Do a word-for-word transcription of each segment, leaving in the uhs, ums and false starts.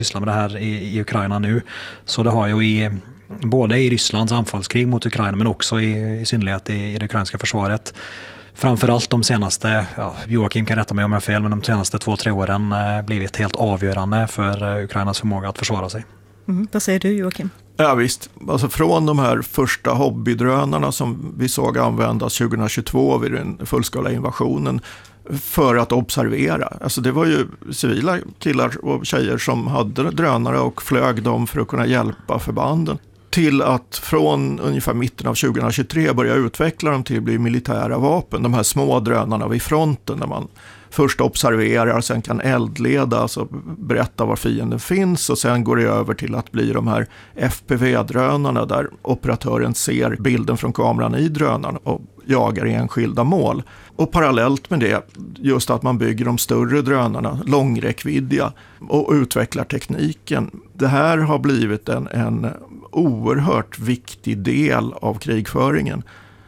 sysslar med det här i, i Ukraina nu. Så det har ju i, både i Rysslands anfallskrig mot Ukraina men också i, i synnerhet i, i det ukrainska försvaret. Framförallt de senaste, ja, Joakim kan rätta mig om jag har fel, men de senaste två, tre åren eh, blivit helt avgörande för eh, Ukrainas förmåga att försvara sig. Mm, vad säger du, Joakim? Ja visst, alltså från de här första hobbydrönarna som vi såg användas tjugohundratjugotvå vid den fullskala invasionen för att observera. Alltså det var ju civila killar och tjejer som hade drönare och flög dem för att kunna hjälpa förbanden. Till att från ungefär mitten av tjugohundratjugotre börja utveckla dem till att bli militära vapen. De här små drönarna vid fronten där man först observerar, sen kan eldleda, alltså berätta var fienden finns, och sen går det över till att bli de här F P V-drönarna där operatören ser bilden från kameran i drönaren och jagar enskilda mål. Och parallellt med det, just att man bygger de större drönarna, långräckviddiga, och utvecklar tekniken. Det här har blivit en, en oerhört viktig del av krigföringen.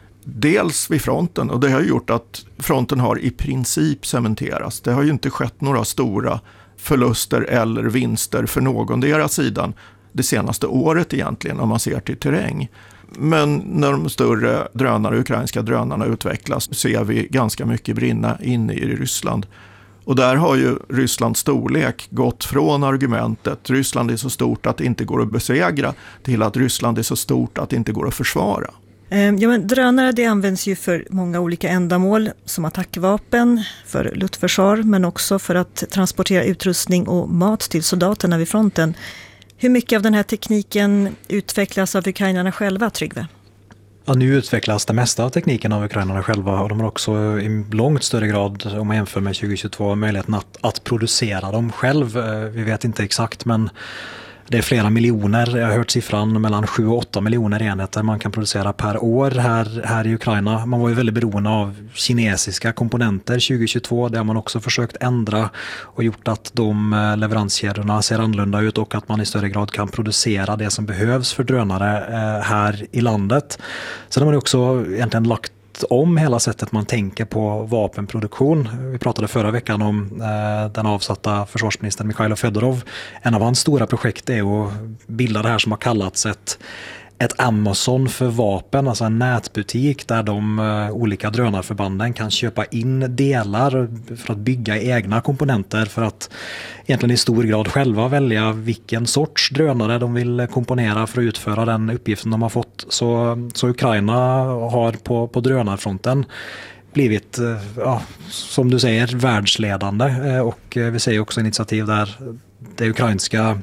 Dels vid fronten, och det har gjort att fronten har i princip cementerats. Det har ju inte skett några stora förluster eller vinster för någondera sidan det senaste året egentligen om man ser till terräng. Men när de större drönare, ukrainska drönarna utvecklas, ser vi ganska mycket brinna inne i Ryssland. Och där har ju Rysslands storlek gått från argumentet Ryssland är så stort att det inte går att besegra till att Ryssland är så stort att det inte går att försvara. Ja, men drönare det används ju för många olika ändamål som attackvapen, för luftförsvar men också för att transportera utrustning och mat till soldaterna vid fronten. Hur mycket av den här tekniken utvecklas av ukrainarna själva, Tryggve? Ja, nu utvecklas det mesta av tekniken av ukrainarna själva, och de har också i långt större grad, om man jämför med tjugohundratjugotvå, möjligheten att, att producera dem själv. Vi vet inte exakt, men det är flera miljoner, jag har hört siffran mellan sju och åtta miljoner enheter man kan producera per år här, här i Ukraina. Man var ju väldigt beroende av kinesiska komponenter tjugohundratjugotvå, det har man också försökt ändra och gjort att de leveranskedjorna ser annorlunda ut och att man i större grad kan producera det som behövs för drönare här i landet. Sen har man också egentligen lagt om hela sättet man tänker på vapenproduktion. Vi pratade förra veckan om eh, den avsatta försvarsministern Mikhailo Fedorov. En av hans stora projekt är att bilda det här som har kallats ett, ett Amazon för vapen, alltså en nätbutik där de eh, olika drönarförbanden kan köpa in delar för att bygga egna komponenter för att egentligen i stor grad själva välja vilken sorts drönare de vill komponera för att utföra den uppgiften de har fått. Så, så Ukraina har på, på drönarfronten blivit, ja, som du säger, världsledande, och vi ser också initiativ där det ukrainska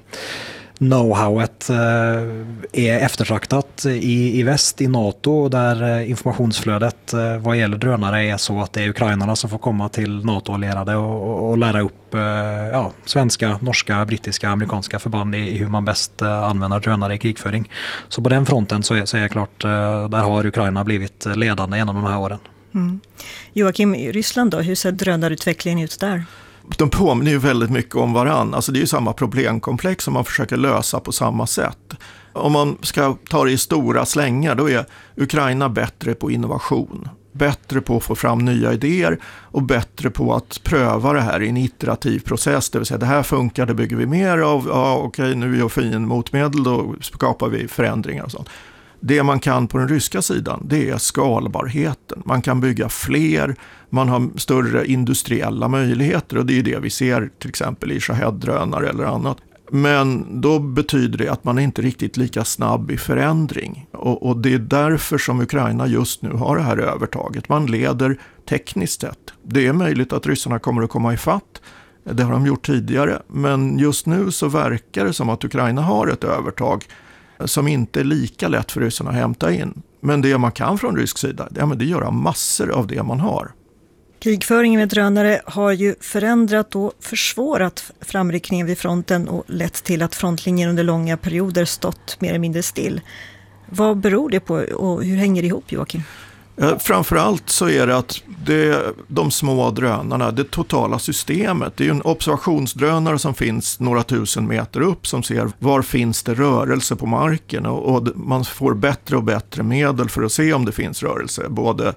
know-howet är eftertraktat i, i väst, i NATO, där informationsflödet vad gäller drönare är så att det är ukrainarna som får komma till NATO-allierade och, och, och lära upp ja, svenska, norska, brittiska, amerikanska förband i, i hur man bäst använder drönare i krigföring. Så på den fronten så är, så är det klart, där har Ukraina blivit ledande genom de här åren. Mm. Joakim, i Ryssland då, hur ser drönarutvecklingen ut där? De påminner ju väldigt mycket om varann. Alltså det är ju samma problemkomplex som man försöker lösa på samma sätt. Om man ska ta det i stora slängar, då är Ukraina bättre på innovation. Bättre på att få fram nya idéer och bättre på att pröva det här i en iterativ process. Det vill säga, det här funkar, det bygger vi mer av. Ja, okej, nu gör vi en motmedel, då skapar vi förändringar och sånt. Det man kan på den ryska sidan, det är skalbarheten. Man kan bygga fler, man har större industriella möjligheter, och det är det vi ser till exempel i Shahed-drönare eller annat. Men då betyder det att man är inte riktigt lika snabb i förändring. Och, och det är därför som Ukraina just nu har det här övertaget. Man leder tekniskt sett. Det är möjligt att ryssarna kommer att komma ifatt. Det har de gjort tidigare. Men just nu så verkar det som att Ukraina har ett övertag som inte är lika lätt för ryssarna att hämta in. Men det man kan från rysk sida, ja, men det gör massor av det man har. Krigföringen med drönare har ju förändrat och försvårat framryckningen vid fronten och lett till att frontlinjen under långa perioder stått mer eller mindre still. Vad beror det på och hur hänger det ihop, Joakim? Framförallt så är det att det, de små drönarna, det totala systemet, det är ju en observationsdrönare som finns några tusen meter upp som ser var finns det rörelse på marken, och, och man får bättre och bättre medel för att se om det finns rörelse, både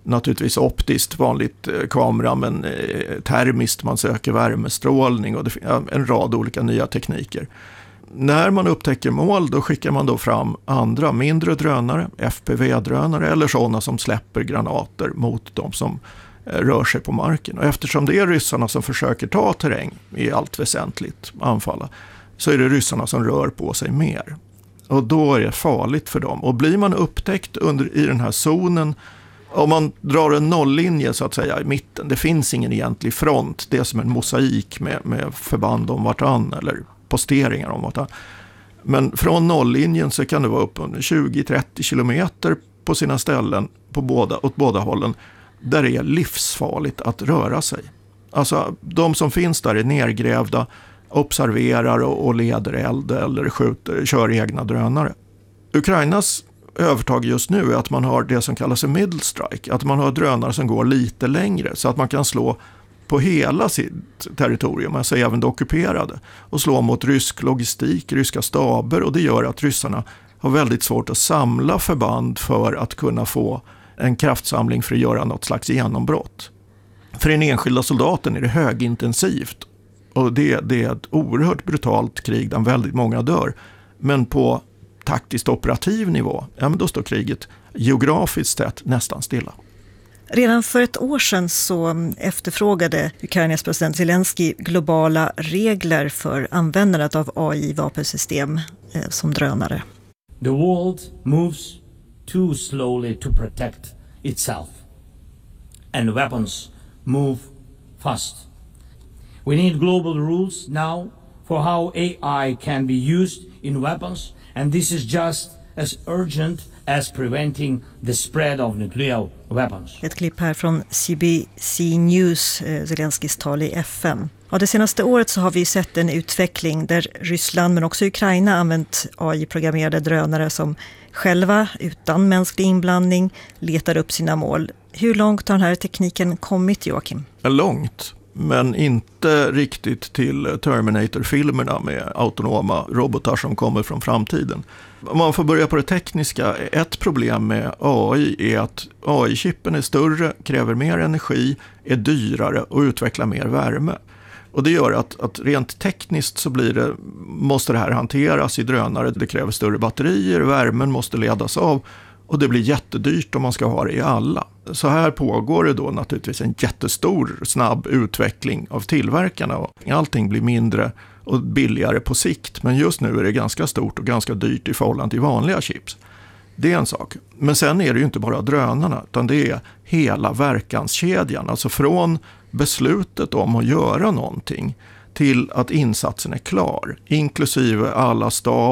naturligtvis optiskt, vanligt eh, kamera, men eh, termiskt, man söker värmestrålning och det, ja, en rad olika nya tekniker. När man upptäcker mål, då skickar man då fram andra mindre drönare, F P V-drönare eller sådana som släpper granater mot de som eh, rör sig på marken. Och eftersom det är ryssarna som försöker ta terräng i allt väsentligt, anfalla, så är det ryssarna som rör på sig mer. Och då är det farligt för dem. Och blir man upptäckt under, i den här zonen, om man drar en nolllinje så att säga i mitten, det finns ingen egentlig front, det är som en mosaik med, med förband om vartann eller posteringar om vartann. Men från nolllinjen så kan det vara upp under tjugo till trettio kilometer på sina ställen på båda, åt båda hållen, där det är livsfarligt att röra sig. Alltså de som finns där är nergrävda, observerar och, och leder eld eller skjuter, kör egna drönare. Ukrainas övertag just nu är att man har det som kallas en middle strike, att man har drönare som går lite längre så att man kan slå på hela sitt territorium, alltså även det ockuperade, och slå mot rysk logistik, ryska staber, och det gör att ryssarna har väldigt svårt att samla förband för att kunna få en kraftsamling för att göra något slags genombrott. För den enskilda soldaten är det högintensivt och det, det är ett oerhört brutalt krig där väldigt många dör. Men på taktiskt operativ nivå, ja men då står kriget geografiskt sett nästan stilla. Redan för ett år sedan så efterfrågade Ukrainas president Zelensky globala regler för användandet av A I-vapensystem eh, som drönare. The world moves too slowly to protect itself, and weapons move fast. We need global rules now for how A I can be used in weapons, and this is just as urgent as preventing the spread of nuclear weapons. Ett klipp här från C B C News, eh, Zelenskys tal i F N. Ja, det senaste året så har vi sett en utveckling där Ryssland men också Ukraina använt A I-programmerade drönare som själva utan mänsklig inblandning letar upp sina mål. Hur långt har den här tekniken kommit, Joakim? Långt, men inte riktigt till Terminator-filmerna med autonoma robotar som kommer från framtiden. Om man får börja på det tekniska, ett problem med A I är att A I-chippen är större, kräver mer energi, är dyrare och utvecklar mer värme. Och det gör att, att rent tekniskt så blir det, måste det här hanteras i drönare. Det kräver större batterier, värmen måste ledas av och det blir jättedyrt om man ska ha det i alla. Så här pågår det då naturligtvis en jättestor, snabb utveckling av tillverkarna. Allting blir mindre och billigare på sikt, men just nu är det ganska stort och ganska dyrt i förhållande till vanliga chips. Det är en sak. Men sen är det ju inte bara drönarna, utan det är hela verkanskedjan. Alltså från beslutet om att göra någonting till att insatsen är klar, inklusive alla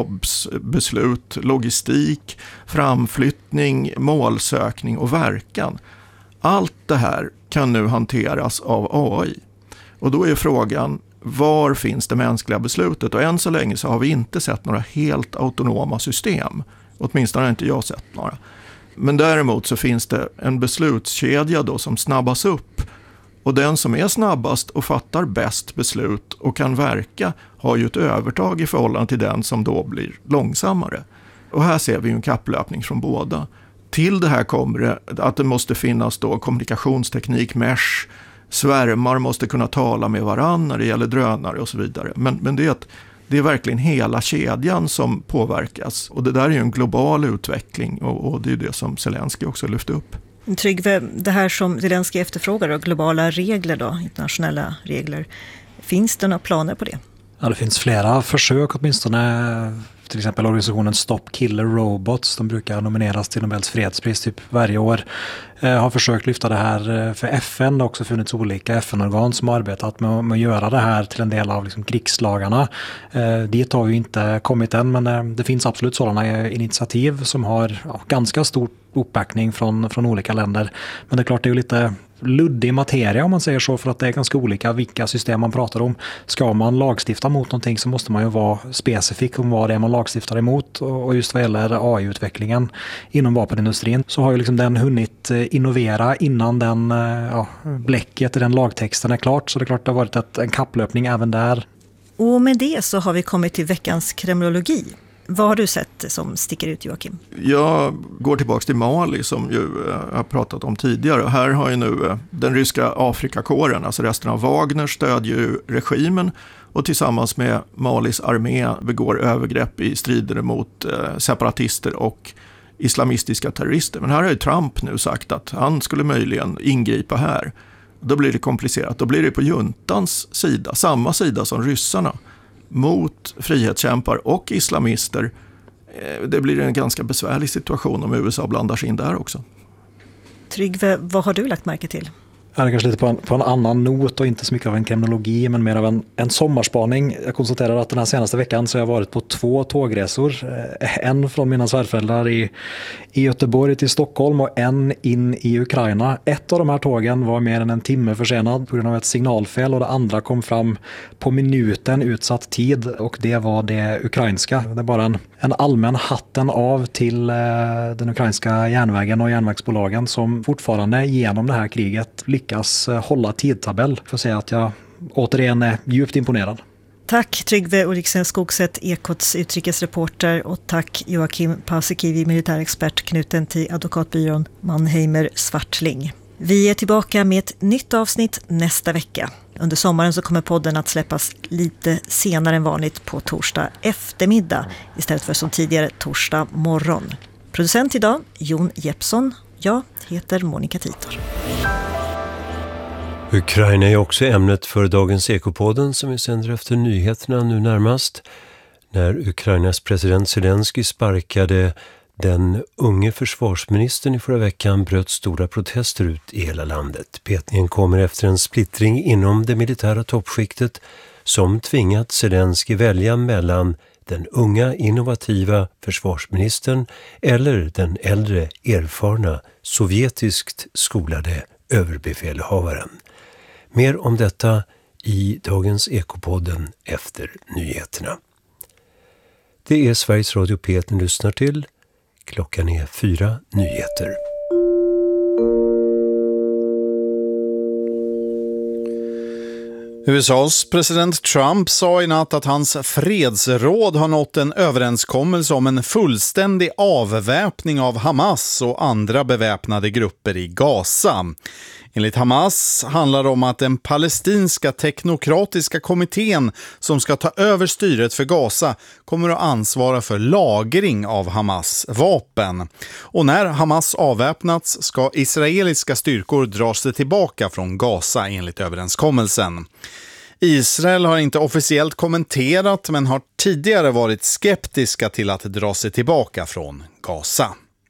stabsbeslut, logistik, framflyttning, målsökning och verkan. Allt det här kan nu hanteras av A I. Och då är frågan, var finns det mänskliga beslutet? Och än så länge så har vi inte sett några helt autonoma system. Åtminstone har inte jag sett några. Men däremot så finns det en beslutskedja då som snabbas upp. Och den som är snabbast och fattar bäst beslut och kan verka har ju ett övertag i förhållande till den som då blir långsammare. Och här ser vi en kapplöpning från båda. Till det här kommer det att det måste finnas då kommunikationsteknik, mesh, svärmar måste kunna tala med varandra när det gäller drönare och så vidare. Men, men det, är att, det är verkligen hela kedjan som påverkas. Och det där är ju en global utveckling och, och det är det som Zelensky också lyfte upp. Tryggve, det här som Zelensky efterfrågar då, globala regler då, internationella regler. Finns det några planer på det? Ja, det finns flera försök åtminstone. Till exempel organisationen Stop Killer Robots, de brukar nomineras till Nobels fredspris typ varje år, eh, har försökt lyfta det här för F N. Det har också funnits olika F N-organ som har arbetat med, med att göra det här till en del av liksom krigslagarna. Eh, dit har ju inte kommit än, men eh, det finns absolut sådana initiativ som har ja, ganska stor uppbackning från, från olika länder. Men det är klart det är ju lite luddig materia om man säger så, för att det är ganska olika vilka system man pratar om. Ska man lagstifta mot någonting så måste man ju vara specifik om vad det är man lagstiftar emot, och just vad gäller A I-utvecklingen inom vapenindustrin så har ju liksom den hunnit innovera innan den ja, bläcket i den lagtexten är klart, så det är klart det har varit ett, en kapplöpning även där. Och med det så har vi kommit till veckans kremlologi. Vad har du sett som sticker ut, Joakim? Jag går tillbaka till Mali som ju jag har pratat om tidigare. Här har ju nu den ryska Afrikakåren, alltså resten av Wagner, stödjer ju regimen och tillsammans med Malis armé begår övergrepp i strider mot eh, separatister och islamistiska terrorister. Men här har ju Trump nu sagt att han skulle möjligen ingripa här. Då blir det komplicerat. Då blir det på juntans sida, samma sida som ryssarna, mot frihetskämpar och islamister. Det blir en ganska besvärlig situation om U S A blandar sig in där också. Tryggve, vad har du lagt märke till? Jag är kanske lite på en, på en annan not och inte så mycket av en kriminologi men mer av en, en sommarspaning. Jag konstaterar att den här senaste veckan så har jag varit på två tågresor. En från mina svärföräldrar i, i Göteborg till Stockholm och en in i Ukraina. Ett av de här tågen var mer än en timme försenad på grund av ett signalfel och det andra kom fram på minuten utsatt tid och det var det ukrainska. Det är bara en, en allmän hatten av till eh, den ukrainska järnvägen och järnvägsbolagen som fortfarande genom det här kriget lyckas hålla tidtabell för att säga att jag återigen är djupt imponerad. Tack Tryggve Ulriksen Skogset, Ekots utrikesreporter, och tack Joakim Paasikivi, militärexpert knuten till advokatbyrån Mannheimer Swartling. Vi är tillbaka med ett nytt avsnitt nästa vecka. Under sommaren så kommer podden att släppas lite senare än vanligt på torsdag eftermiddag istället för som tidigare torsdag morgon. Producent idag Jon Jeppsson. Jag heter Monica Titor. Ukraina är också ämnet för dagens Ekopodden som vi sänder efter nyheterna nu närmast. När Ukrainas president Zelensky sparkade den unge försvarsministern i förra veckan bröt stora protester ut i hela landet. Petningen kommer efter en splittring inom det militära toppskiktet som tvingat Zelensky välja mellan den unga innovativa försvarsministern eller den äldre erfarna sovjetiskt skolade överbefälhavaren. Mer om detta i dagens Ekopodden efter nyheterna. Det är Sveriges Radio P ett ni lyssnar till. Klockan är fyra nyheter. U S A:s president Trump sa i natt att hans fredsråd har nått en överenskommelse om en fullständig avväpning av Hamas och andra beväpnade grupper i Gaza. Enligt Hamas handlar det om att den palestinska teknokratiska kommittén som ska ta över styret för Gaza kommer att ansvara för lagring av Hamas vapen. Och när Hamas avväpnats ska israeliska styrkor dra sig tillbaka från Gaza enligt överenskommelsen. Israel har inte officiellt kommenterat men har tidigare varit skeptiska till att dra sig tillbaka från Gaza.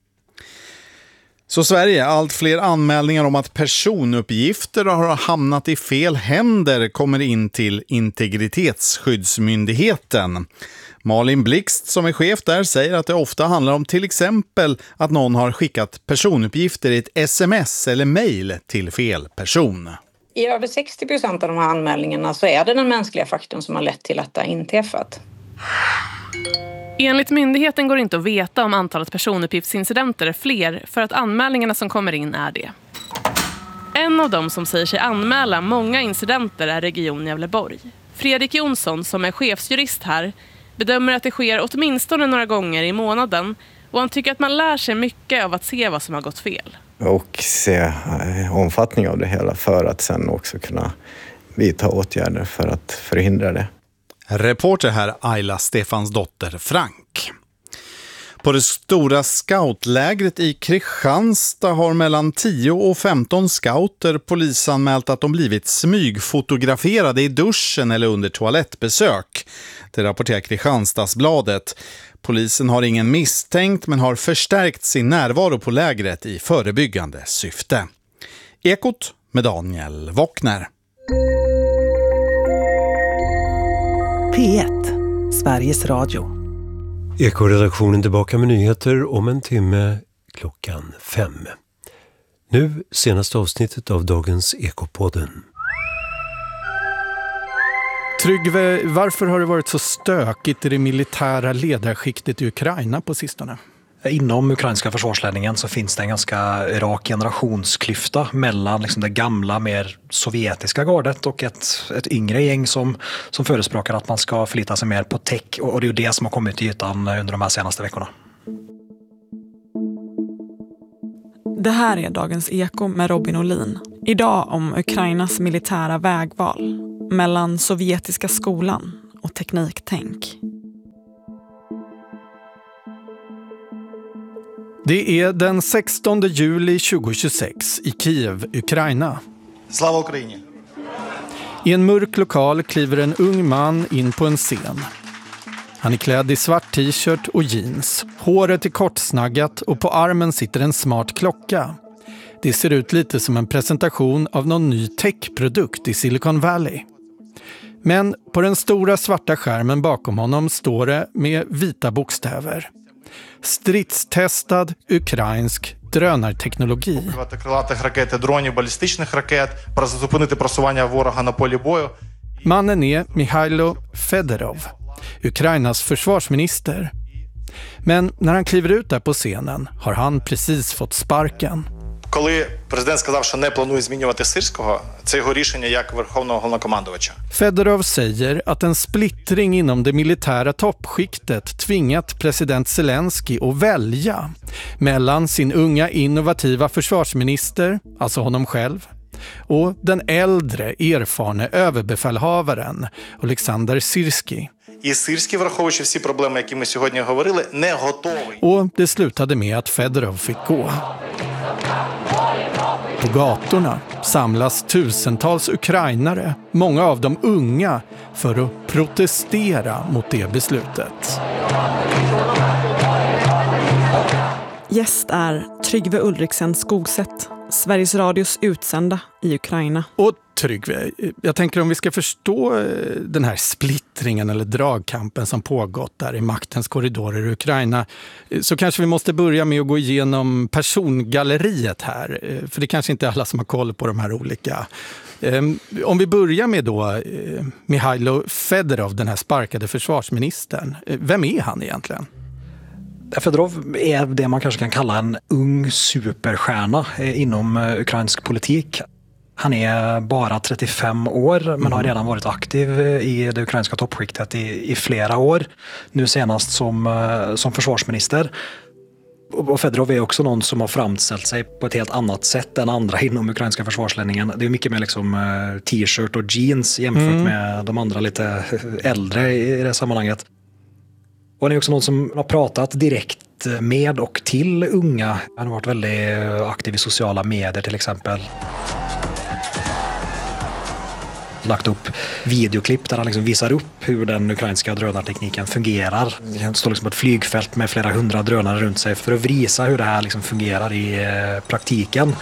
Så Sverige, allt fler anmälningar om att personuppgifter har hamnat i fel händer kommer in till Integritetsskyddsmyndigheten. Malin Blixt som är chef där säger att det ofta handlar om till exempel att någon har skickat personuppgifter i ett sms eller mejl till fel person. I över sextio procent av de här anmälningarna så är det den mänskliga faktorn som har lett till att det har inträffat. Enligt myndigheten går det inte att veta om antalet personuppgiftsincidenter är fler för att anmälningarna som kommer in är det. En av dem som säger sig anmäla många incidenter är Region Gävleborg. Fredrik Jonsson som är chefsjurist här bedömer att det sker åtminstone några gånger i månaden och han tycker att man lär sig mycket av att se vad som har gått fel. Och se omfattning av det hela för att sen också kunna vidta åtgärder för att förhindra det. Reporter här Ayla Stefansdotter Frank. På det stora scoutlägret i Kristianstad har mellan tio och femton scouter polisanmält att de blivit smygfotograferade i duschen eller under toalettbesök. Det rapporterar Kristianstadsbladet. Polisen har ingen misstänkt men har förstärkt sin närvaro på lägret i förebyggande syfte. Ekot med Daniel Wockner. P ett, Sveriges Radio. Eko-redaktionen tillbaka med nyheter om en timme klockan fem. Nu senaste avsnittet av dagens Ekopodden. Tryggve, varför har det varit så stökigt i det militära ledarskiktet i Ukraina på sistone? Inom ukrainska försvarsledningen så finns det en ganska rak generationsklyfta mellan liksom det gamla, mer sovjetiska gardet och ett, ett yngre gäng som, som förespråkar att man ska förlita sig mer på tech. Och det är ju det som har kommit till ytan under de här senaste veckorna. Det här är Dagens Eko med Robin Olin. Idag om Ukrainas militära vägval mellan sovjetiska skolan och tekniktänk. Det är den sextonde juli tjugohundratjugosex i Kiev, Ukraina. Slava Ukraini! I en mörk lokal kliver en ung man in på en scen. Han är klädd i svart t-shirt och jeans. Håret är kortsnaggat och på armen sitter en smart klocka. Det ser ut lite som en presentation av någon ny techprodukt i Silicon Valley. Men på den stora svarta skärmen bakom honom står det med vita bokstäver: stridstestad ukrainsk drönarteknologi. Mannen är Mikhailo Fedorov, Ukrainas försvarsminister. Men när han kliver ut där på scenen har han precis fått sparken. Коли президент сказав, що не планує змінювати Сирського, це його рішення як верховного головнокомандувача. Fedorov säger att en splittring inom det militära toppskiktet tvingat president Zelensky att välja mellan sin unga innovativa försvarsminister, alltså honom själv, och den äldre erfarne överbefälhavaren Олександр Сирський. І Сирський, враховуючи всі проблеми, які ми сьогодні говорили, не готовий. Och det slutade med att Fedorov fick gå. På gatorna samlas tusentals ukrainare, många av dem unga, för att protestera mot det beslutet. Gäst är Tryggve Ulriksen Skogsätt, Sveriges Radios utsända i Ukraina. Och Tryggve, jag tänker om vi ska förstå den här splittringen eller dragkampen som pågått där i maktens korridorer i Ukraina, så kanske vi måste börja med att gå igenom persongalleriet här. För det kanske inte är alla som har koll på de här olika. Om vi börjar med då Mikhailo Fedorov, den här sparkade försvarsministern. Vem är han egentligen? Fedorov är det man kanske kan kalla en ung superstjärna inom ukrainsk politik. Han är bara trettiofem år men mm. har redan varit aktiv i det ukrainska toppskiktet i, i flera år. Nu senast som, som försvarsminister. Och Fedorov är också någon som har framställt sig på ett helt annat sätt än andra inom ukrainska försvarsledningen. Det är mycket mer liksom t-shirt och jeans jämfört mm. med de andra lite äldre i det sammanhanget. Och han är också någon som har pratat direkt med och till unga. Han har varit väldigt aktiv i sociala medier till exempel. Lagt upp videoklipp där han liksom visar upp hur den ukrainska drönartekniken fungerar. Det står liksom ett flygfält med flera hundra drönare runt sig för att visa hur det här liksom fungerar i praktiken.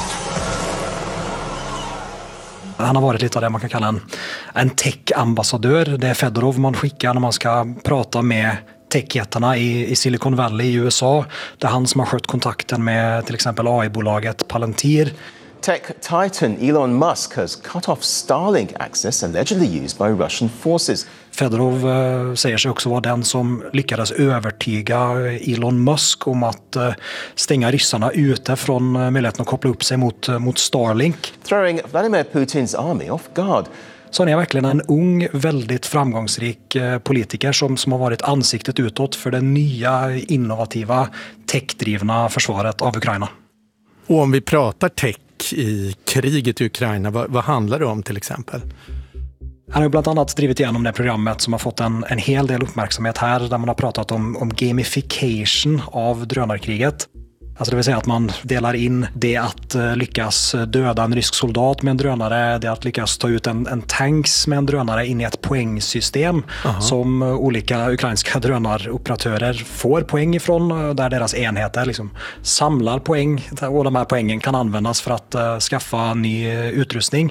Han har varit lite av det man kan kalla en, en tech-ambassadör. Det är Fedorov man skickar när man ska prata med techjättarna i, i Silicon Valley i U S A. Det är han som har skött kontakten med till exempel A I-bolaget Palantir. Tech titan Elon Musk has cut off Starlink access allegedly used by Russian forces. Fedorov eh, säger sig också vara den som lyckades övertyga Elon Musk om att eh, stänga ryssarna ute från eh, möjligheten att koppla upp sig mot, eh, mot Starlink. Throwing Vladimir Putins army off guard. Så han är verkligen en ung, väldigt framgångsrik eh, politiker som, som har varit ansiktet utåt för det nya, innovativa, techdrivna försvaret av Ukraina. Och om vi pratar tech i kriget i Ukraina, vad, vad handlar det om till exempel? Han har bland annat drivit igenom det programmet som har fått en, en hel del uppmärksamhet här där man har pratat om, om gamification av drönarkriget. Alltså det vill säga att man delar in det att lyckas döda en rysk soldat med en drönare, det att lyckas ta ut en, en tanks med en drönare in i ett poängsystem. Aha. Som olika ukrainska drönaroperatörer får poäng ifrån, där deras enheter liksom samlar poäng och de här poängen kan användas för att uh, skaffa ny utrustning.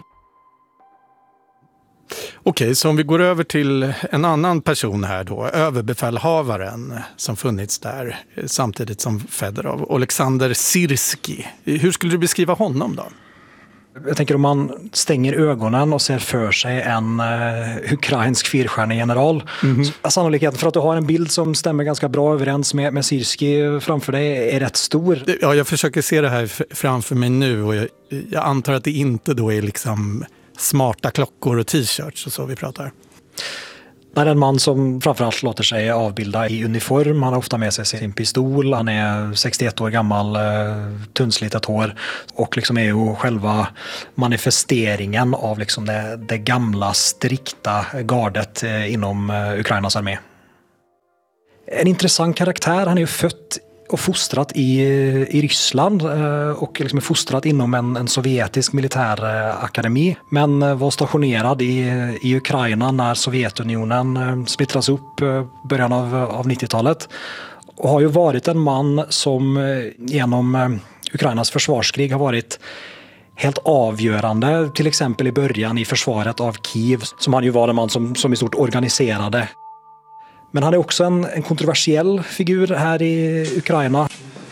Okej, så om vi går över till en annan person här då, överbefälhavaren som funnits där samtidigt som Fedorov, Oleksandr Sirski. Hur skulle du beskriva honom då? Jag tänker om man stänger ögonen och ser för sig en uh, ukrainsk fyrstjärnig general. Mm-hmm. Sannolikheten för att du har en bild som stämmer ganska bra överens med, med Syrskij framför dig är rätt stor. Ja, jag försöker se det här f- framför mig nu och jag, jag antar att det inte då är liksom smarta klockor och t-shirts och så vi pratar. Det är en man som framförallt låter sig avbilda i uniform. Han har ofta med sig sin pistol. Han är sextioett år gammal, tunnslitet hår. Och liksom är ju själva manifesteringen av liksom det, det gamla, strikta gardet inom Ukrainas armé. En intressant karaktär. Han är ju född och fostrat i, i Ryssland och liksom är fostrat inom en, en sovjetisk militärakademi. Men var stationerad i, i Ukraina när Sovjetunionen splittras upp början av, av nittiotalet. Och har ju varit en man som genom Ukrainas försvarskrig har varit helt avgörande, till exempel i början i försvaret av Kiev, som han ju var en man som, som i stort organiserade. Men han är också en, en kontroversiell figur här i Ukraina.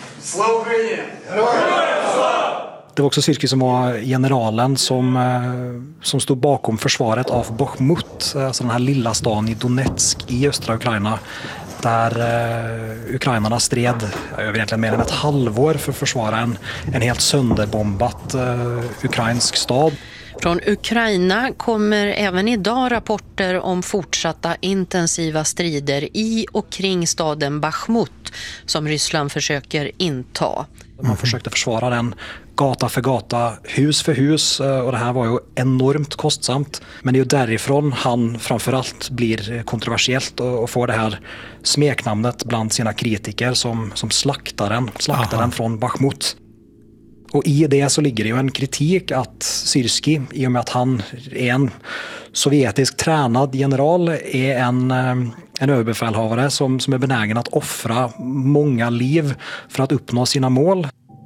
Det var också Syrskij som var generalen som, som stod bakom försvaret av Bakhmut, alltså den här lilla stan i Donetsk i östra Ukraina, där uh, ukrainarna stred över egentligen mer än ett halvår för att försvara en, en helt sönderbombat uh, ukrainsk stad. Från Ukraina kommer även idag rapporter om fortsatta intensiva strider i och kring staden Bakhmut som Ryssland försöker inta. Man försökte försvara den gata för gata, hus för hus, och det här var ju enormt kostsamt. Men det är ju därifrån han framförallt blir kontroversiellt och får det här smeknamnet bland sina kritiker som, som slaktaren, slaktaren från Bakhmut. Och i det så ligger det ju en kritik att Syrskij, i och med att han är en sovjetisk tränad general, är en, en överbefälhavare som, som är benägen att offra många liv för att uppnå sina mål.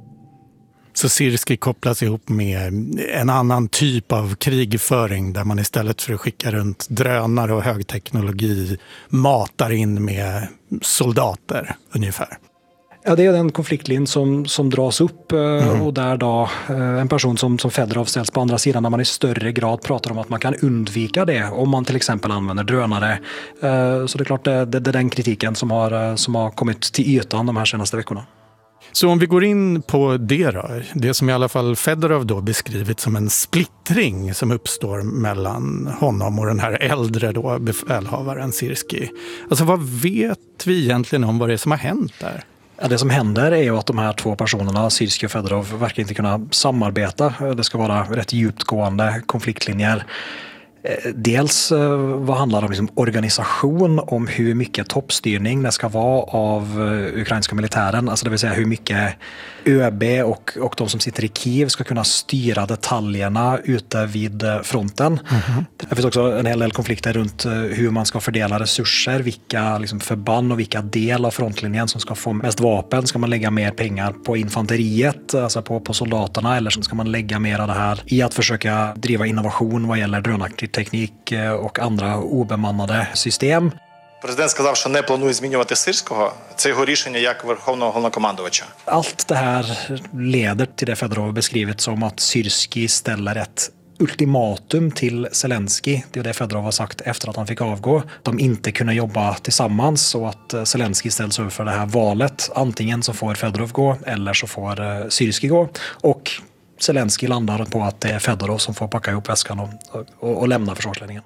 Så Syrskij kopplas ihop med en annan typ av krigföring där man istället för att skicka runt drönare och högteknologi matar in med soldater ungefär. Ja, det är den konfliktlinjen som, som dras upp mm. och där då en person som, som Fedorov ställs på andra sidan, när man i större grad pratar om att man kan undvika det om man till exempel använder drönare. Så det är klart det, det, det är den kritiken som har, som har kommit till ytan de här senaste veckorna. Så om vi går in på det då, det som i alla fall Fedorov då beskrivit som en splittring som uppstår mellan honom och den här äldre då befälhavaren Syrskij. Alltså vad vet vi egentligen om vad det är som har hänt där? Ja, det som händer är ju att de här två personerna, Syrskij och Fedorov, verkar inte kunna samarbeta. Det ska vara rätt djupgående konfliktlinjer. Dels vad handlar det om liksom organisation, om hur mycket toppstyrning det ska vara av ukrainska militären, alltså det vill säga hur mycket ÖB och, och de som sitter i Kiev ska kunna styra detaljerna ute vid fronten. Mm-hmm. Det finns också en hel del konflikter runt hur man ska fördela resurser, vilka liksom förband och vilka del av frontlinjen som ska få mest vapen. Ska man lägga mer pengar på infanteriet, alltså på, på soldaterna, eller ska man lägga mer av det här i att försöka driva innovation vad gäller drönarteknik och andra obemannade system? Президент сказав, що не планує змінювати Сирського. Це його рішення як верховного головнокомандувача. Allt det här leder till det Fedorov beskrivit som att Syrskij ställer ett ultimatum till Zelensky. Det är det Fedorov har sagt efter att han fick avgå. De inte kunde jobba tillsammans och att Zelensky ställs över för det här valet. Antingen så får Fedorov gå eller så får Syrskij gå. Och Zelensky landar på att det är Fedorov som får packa ihop väskan och, och, och lämna försvarsledningen.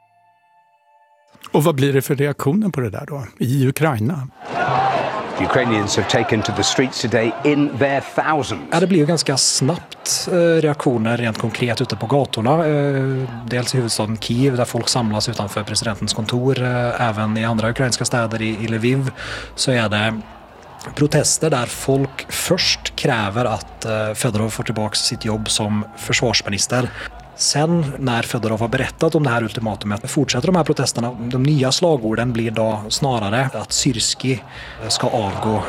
Och vad blir det för reaktioner på det där då i Ukraina? The Ukrainians have taken to the streets today in their thousands. Ja, det blir ju ganska snabbt reaktioner rent konkret ute på gatorna. Dels i huvudstaden Kiev där folk samlas utanför presidentens kontor. Även i andra ukrainska städer i Lviv så är det protester där folk först kräver att Fedorov får tillbaka sitt jobb som försvarsminister. Sen när Fedorov har berättat om det här ultimatumet fortsätter de här protesterna. De nya slagorden blir då snarare att Syrskij ska avgå.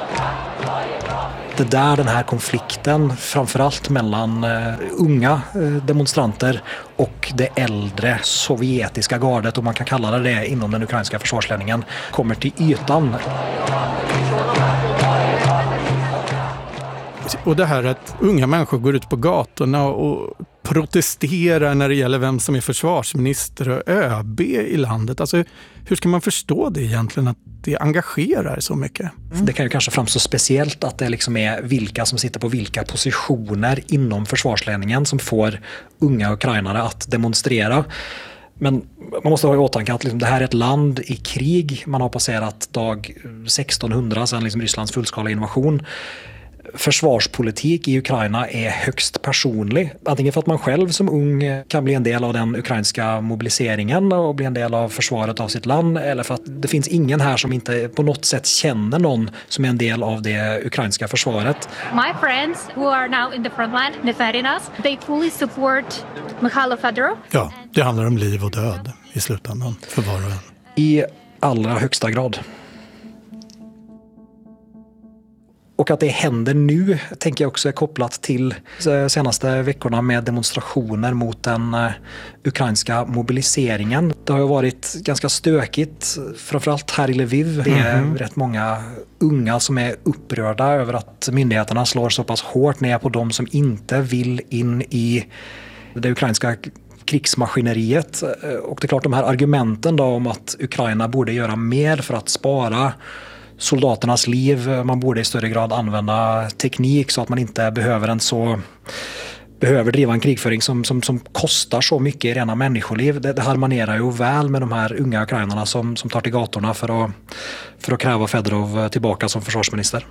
Det där den här konflikten, framförallt mellan uh, unga uh, demonstranter och det äldre sovjetiska gardet, om man kan kalla det det inom den ukrainska försvarsledningen, kommer till ytan. Och det här att unga människor går ut på gatorna och protesterar när det gäller vem som är försvarsminister och ÖB i landet. Alltså, hur ska man förstå det egentligen, att det engagerar så mycket? Mm. Det kan ju kanske framstå speciellt att det liksom är vilka som sitter på vilka positioner inom försvarsledningen som får unga ukrainare att demonstrera. Men man måste ha i åtanke att liksom det här är ett land i krig. Man har passerat dag sextonhundra sedan liksom Rysslands fullskala invasion. Försvarspolitik i Ukraina är högst personlig. Antingen för att man själv som ung kan bli en del av den ukrainska mobiliseringen och bli en del av försvaret av sitt land, eller för att det finns ingen här som inte på något sätt känner någon som är en del av det ukrainska försvaret. My friends who are now in the front line defending us, they fully support Mikhailo Fedorov. Ja, det handlar om liv och död i slutändan för var och en. I allra högsta grad. Och att det händer nu tänker jag också är kopplat till de senaste veckorna med demonstrationer mot den ukrainska mobiliseringen. Det har ju varit ganska stökigt, framförallt här i Lviv. Det är mm-hmm. rätt många unga som är upprörda över att myndigheterna slår så pass hårt ner på de som inte vill in i det ukrainska krigsmaskineriet. Och det är klart, de här argumenten då om att Ukraina borde göra mer för att spara soldaternas liv, man borde i större grad använda teknik så att man inte behöver en så behöver driva en krigföring som, som, som kostar så mycket i rena människoliv. Det, det harmonerar ju väl med de här unga ukrainarna som, som tar till gatorna för att, för att kräva Fedorov tillbaka som försvarsminister.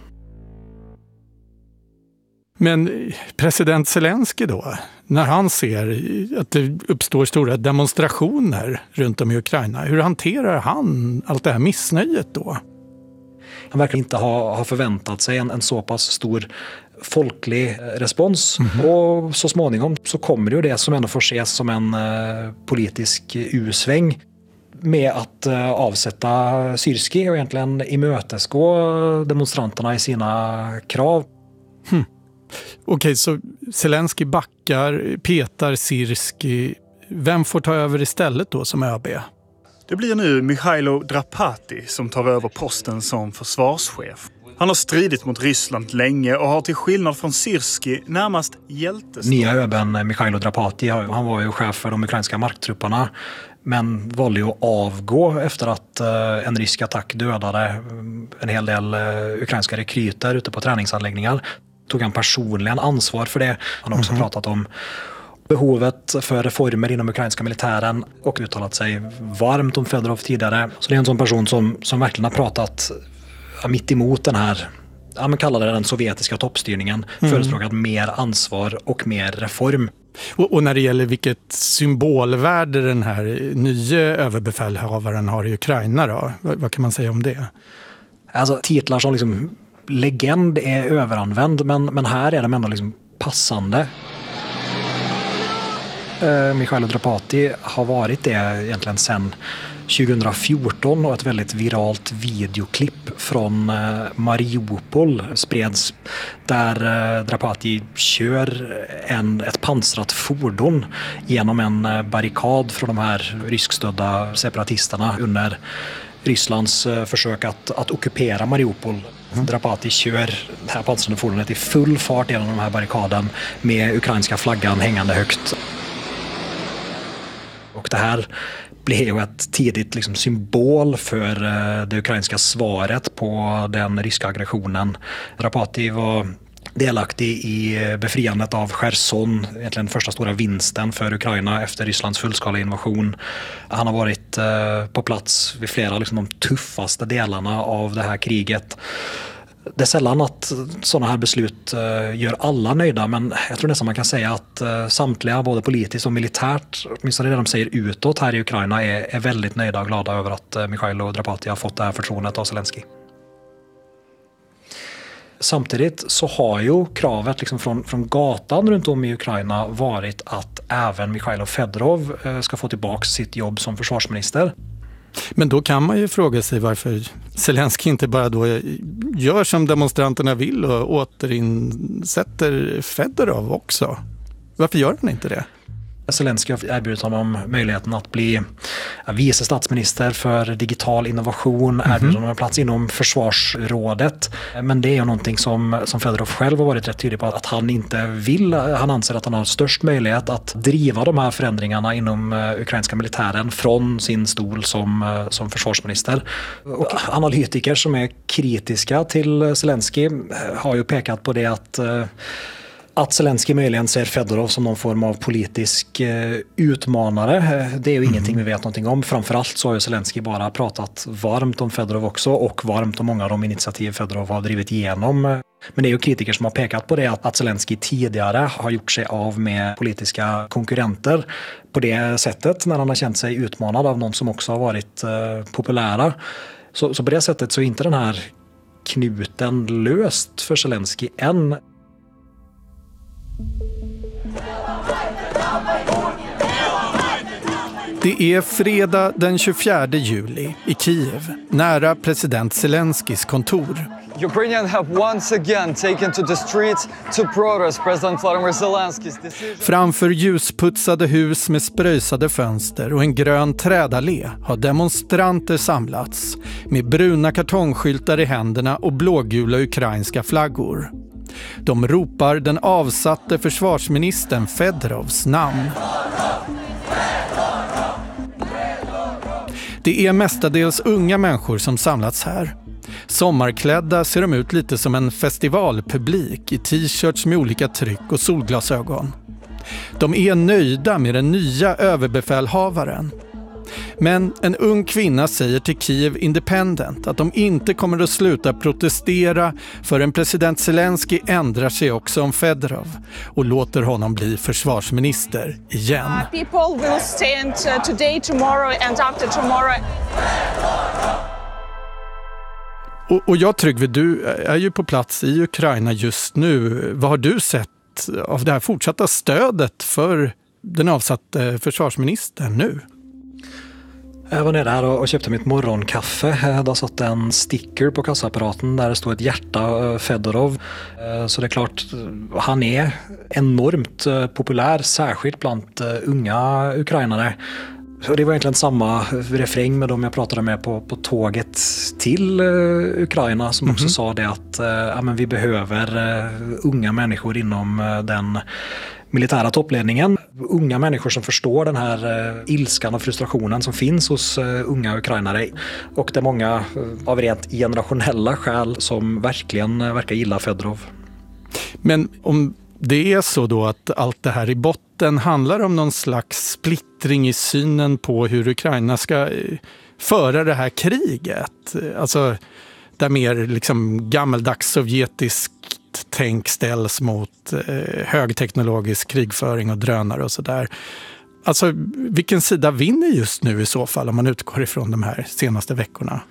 Men president Zelensky då, när han ser att det uppstår stora demonstrationer runt om i Ukraina, hur hanterar han allt det här missnöjet då? Han verkar inte ha, ha förväntat sig en, en så pass stor folklig respons. Mm-hmm. Och så småningom så kommer ju det som ändå får ses som en uh, politisk U-sväng med att uh, avsätta Syrskij och egentligen imötesgå demonstranterna i sina krav. Hmm. Okej, okay, så Zelensky backar, petar Syrskij. Vem får ta över istället då som ÖB? Det blir nu Mikhailo Drapati som tar över posten som försvarschef. Han har stridit mot Ryssland länge och har till skillnad från Syrskij närmast hjältestatus. Nya ÖBen Mikhailo Drapati, han var ju chef för de ukrainska marktrupperna, men valde ju att avgå efter att en rysk attack dödade en hel del ukrainska rekryter ute på träningsanläggningar. Tog han personligen ansvar för det. Han har också mm-hmm. pratat om behovet för reformer inom ukrainska militären och uttalat sig varmt om Fedorov tidigare. Så det är en sån person som, som verkligen har pratat mitt emot den här, ja, man kallar det den sovjetiska toppstyrningen, mm. förespråkat mer ansvar och mer reform. Och, och när det gäller vilket symbolvärde den här nya överbefälhavaren har i Ukraina då, vad, vad kan man säga om det? Alltså titlar som liksom legend är överanvänd, men, men här är de ändå liksom passande. Uh, Mikhailo Drapati har varit det egentligen sedan tjugohundrafjorton och ett väldigt viralt videoklipp från uh, Mariupol spreds där uh, Drapati kör en, ett pansrat fordon genom en uh, barrikad från de här ryskstödda separatisterna under Rysslands uh, försök att, att ockupera Mariupol. Mm. Drapati kör det här pansrade fordonet i full fart genom den här barrikaden med ukrainska flaggan hängande högt. Och det här blev ju ett tidigt liksom symbol för det ukrainska svaret på den ryska aggressionen. Drapati var delaktig i befriandet av Cherson, egentligen första stora vinsten för Ukraina efter Rysslands fullskala invasion. Han har varit på plats vid flera liksom, de tuffaste delarna av det här kriget. Det är sällan att sådana här beslut gör alla nöjda, men jag tror nästan man kan säga att samtliga, både politiskt och militärt, åtminstone det de säger utåt här i Ukraina, är, är väldigt nöjda och glada över att Mikhailo Drapati har fått det här förtroendet av Zelensky. Samtidigt så har ju kravet liksom från, från gatan runt om i Ukraina varit att även Mikhailo Fedorov ska få tillbaka sitt jobb som försvarsminister. Men då kan man ju fråga sig varför Zelensky inte bara då gör som demonstranterna vill och återinsätter Fedorov också. Varför gör han inte det? Zelensky har erbjudit honom möjligheten att bli vice statsminister för digital innovation, mm-hmm. erbjudit honom en plats inom försvarsrådet. Men det är ju någonting som, som Fedorov själv har varit rätt tydlig på att han inte vill. Han anser att han har störst möjlighet att driva de här förändringarna inom uh, ukrainska militären från sin stol som, uh, som försvarsminister. Och analytiker som är kritiska till Zelensky har ju pekat på det att uh, Att Zelensky möjligen ser Fedorov som någon form av politisk eh, utmanare, det är ju mm. ingenting vi vet någonting om. Framförallt så har ju Zelensky bara pratat varmt om Fedorov också och varmt om många av de initiativ Fedorov har drivit igenom. Men det är ju kritiker som har pekat på det att, att Zelensky tidigare har gjort sig av med politiska konkurrenter på det sättet när han har känt sig utmanad av någon som också har varit eh, populära. Så, så på det sättet så är inte den här knuten löst för Zelensky än. Det är fredag den tjugofjärde juli i Kiev, nära president Zelenskys kontor. Ukrainians have once again taken to the streets to protest President Vladimir Zelensky's decision. Framför ljusputsade hus med spröjsade fönster och en grön trädallé har demonstranter samlats med bruna kartongskyltar i händerna och blågula ukrainska flaggor. De ropar den avsatte försvarsministern Fedorovs namn. Det är mestadels unga människor som samlats här. Sommarklädda ser de ut lite som en festivalpublik i t-shirts med olika tryck och solglasögon. De är nöjda med den nya överbefälhavaren. Men en ung kvinna säger till Kiev Independent att de inte kommer att sluta protestera förrän president Zelensky ändrar sig också om Fedorov och låter honom bli försvarsminister igen. People will stand today, tomorrow and after tomorrow. Och, och jag Tryggve, du är ju på plats i Ukraina just nu. Vad har du sett av det här fortsatta stödet för den avsatte försvarsministern nu? Jag var nere här och köpte mitt morgonkaffe. Där satt en sticker på kassapparaten där det stod ett hjärta Fedorov. Så det är klart, han är enormt populär, särskilt bland unga ukrainare. Så det var egentligen samma refräng med dem jag pratade med på, på tåget till uh, Ukraina som mm-hmm. också sa det att uh, ja, men vi behöver uh, unga människor inom uh, den militära toppledningen. Unga människor som förstår den här uh, ilskan och frustrationen som finns hos uh, unga ukrainare. Och det är många uh, av rent generationella skäl som verkligen uh, verkar gilla Fedorov. Men om det är så då att allt det här i botten handlar om någon slags splittring i synen på hur Ukraina ska föra det här kriget. Alltså där mer liksom gammaldags sovjetiskt tänk ställs mot eh, högteknologisk krigföring och drönare och sådär. Alltså vilken sida vinner just nu i så fall om man utgår ifrån de här senaste veckorna?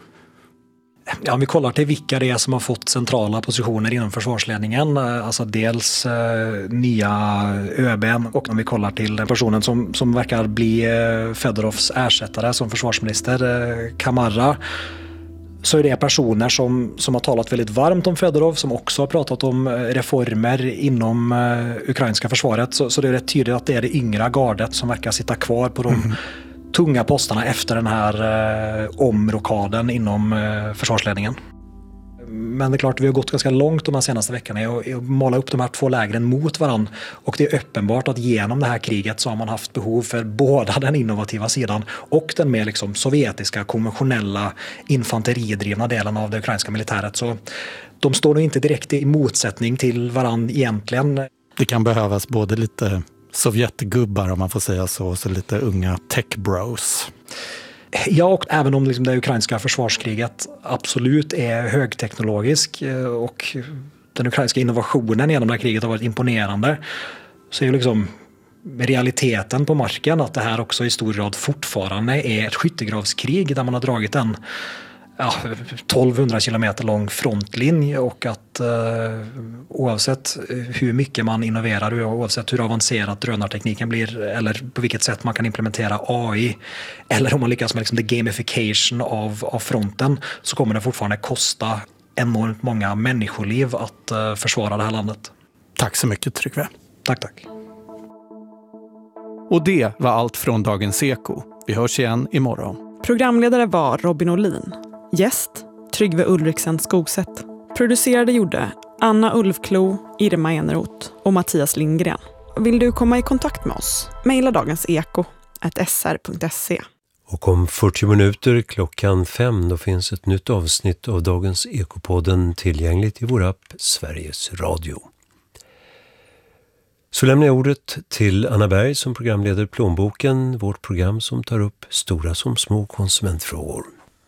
Ja, om vi kollar till vilka det är som har fått centrala positioner inom försvarsledningen, alltså dels eh, nya ÖB:n och om vi kollar till den personen som, som verkar bli eh, Fedorovs ersättare som försvarsminister, eh, Kamara, så är det personer som, som har talat väldigt varmt om Fedorov, som också har pratat om reformer inom eh, ukrainska försvaret, så, så det är rätt tydligt att det är det yngre gardet som verkar sitta kvar på de mm. tunga posterna efter den här eh, omrokaden inom eh, försvarsledningen. Men det är klart, vi har gått ganska långt de här senaste veckorna i att måla upp de här två lägren mot varann. Och det är uppenbart att genom det här kriget så har man haft behov för båda den innovativa sidan och den mer liksom sovjetiska, konventionella, infanteridrivna delen av det ukrainska militäret. Så de står nog inte direkt i motsättning till varann egentligen. Det kan behövas både lite sovjetgubbar om man får säga så, och så lite unga tech-bros. Ja, och även om liksom det ukrainska försvarskriget absolut är högteknologisk och den ukrainska innovationen genom det här kriget har varit imponerande, så är ju liksom realiteten på marken att det här också i stor grad fortfarande är ett skyttegravskrig där man har dragit en ja, tolvhundra kilometer lång frontlinje och att eh, oavsett hur mycket man innoverar och oavsett hur avancerad drönartekniken blir eller på vilket sätt man kan implementera A I eller om man lyckas med liksom the gamification av, av fronten, så kommer det fortfarande kosta enormt många människoliv att eh, försvara det här landet. Tack så mycket, Tryggve. Tack, tack. Och det var allt från Dagens Eko. Vi hörs igen imorgon. Programledare var Robin Olin. Gäst Tryggve Ulriksen Skogsätt. Producerade gjorde Anna Ulfklo, Irma Eneroth och Mattias Lindgren. Vill du komma i kontakt med oss? Maila dagenseko at s r punkt se. Och om fyrtio minuter klockan fem då finns ett nytt avsnitt av Dagens Ekopodden tillgängligt i vår app Sveriges Radio. Så lämnar jag ordet till Anna Berg som programleder Plånboken, vårt program som tar upp stora som små konsumentfrågor.